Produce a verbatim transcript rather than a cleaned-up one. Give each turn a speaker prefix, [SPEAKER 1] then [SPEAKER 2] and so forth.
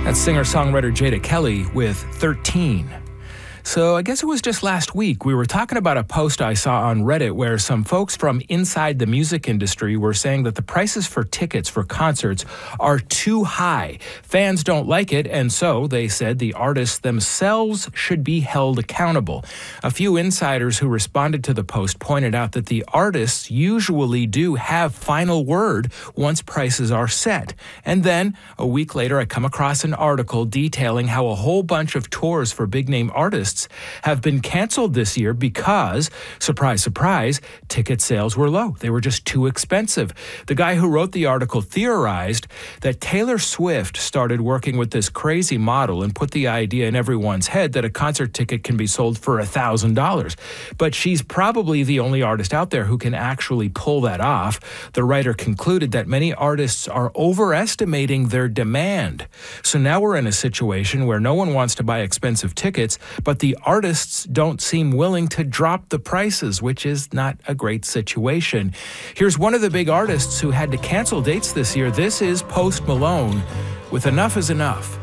[SPEAKER 1] That's singer-songwriter Jada Kelly with thirteen. So I guess it was just last week we were talking about a post I saw on Reddit where some folks from inside the music industry were saying that the prices for tickets for concerts are too high. Fans don't like it, and so they said the artists themselves should be held accountable. A few insiders who responded to the post pointed out that the artists usually do have final word once prices are set. And then, a week later, I come across an article detailing how a whole bunch of tours for big-name artists have been canceled this year because, surprise, surprise, ticket sales were low. They were just too expensive. The guy who wrote the article theorized that Taylor Swift started working with this crazy model and put the idea in everyone's head that a concert ticket can be sold for one thousand dollars. But she's probably the only artist out there who can actually pull that off. The writer concluded that many artists are overestimating their demand. So now we're in a situation where no one wants to buy expensive tickets, but the artists don't seem willing to drop the prices, which is not a great situation. Here's one of the big artists who had to cancel dates this year. This is Post Malone with Enough is Enough.